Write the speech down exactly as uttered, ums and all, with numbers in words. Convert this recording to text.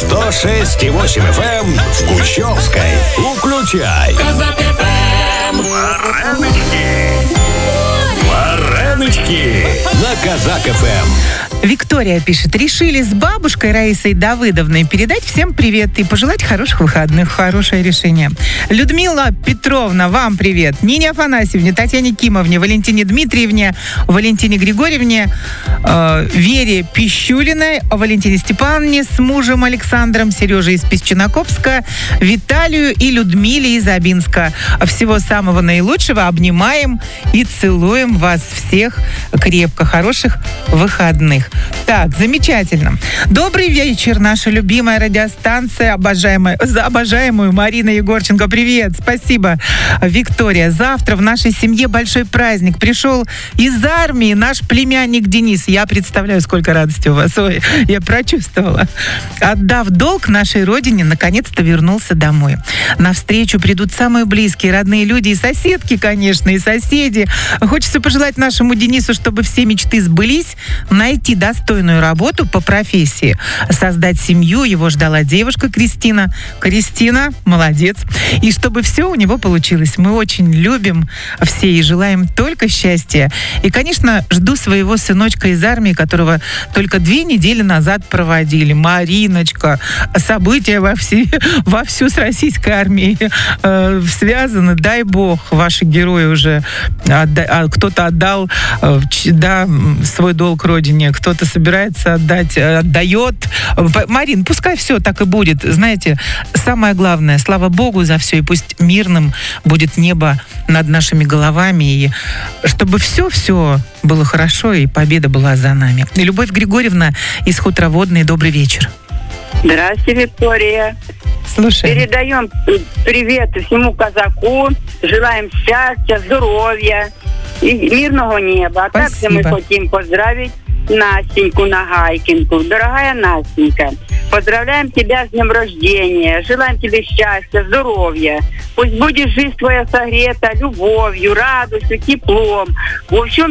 сто шесть и восемь эф эм в Кущевской. Включай. Казак эф эм. Вареночки. Вареночки на Казак эф эм. Виктория пишет: решили с бабушкой Раисой Давыдовной передать всем привет и пожелать хороших выходных. Хорошее решение. Людмила Петровна, вам привет. Нине Афанасьевне, Татьяне Кимовне, Валентине Дмитриевне, Валентине Григорьевне, э, Вере Пищулиной, Валентине Степановне с мужем Александром, Сережей из Песчинокопска, Виталию и Людмиле из Абинска. Всего самого наилучшего. Обнимаем и целуем вас всех крепко. Хороших выходных. Так, замечательно. Добрый вечер, наша любимая радиостанция, обожаемая, за обожаемую Марина Егорченко. Привет, спасибо. Виктория, завтра в нашей семье большой праздник. Пришел из армии наш племянник Денис. Я представляю, сколько радости у вас. Ой, я прочувствовала. Отдав долг нашей родине, наконец-то вернулся домой. Навстречу придут самые близкие, родные люди и соседки, конечно, и соседи. Хочется пожелать нашему Денису, чтобы все мечты сбылись, найти достойную работу по профессии, создать семью. Его ждала девушка Кристина. Кристина, молодец. И чтобы все у него получилось. Мы очень любим все и желаем только счастья. И, конечно, жду своего сыночка из армии, которого только две недели назад проводили. Мариночка. События во, все, во всю с российской армией э, связаны. Дай бог, ваши герои уже отда- кто-то отдал э, да, свой долг родине, кто-то собирается отдать, отдает. Марин, пускай все так и будет. Знаете, самое главное, слава Богу за все, и пусть мирным будет небо над нашими головами, и чтобы все-все было хорошо, и победа была за нами. И Любовь Григорьевна из Хутроводной, добрый вечер. Здравствуйте, Виктория. Слушаем. Передаем привет всему казаку, желаем счастья, здоровья и мирного неба. А также мы хотим поздравить Настеньку Нагайкинку. Дорогая Настенька, поздравляем тебя с днем рождения. Желаем тебе счастья, здоровья. Пусть будет жизнь твоя согрета любовью, радостью, теплом. Во всем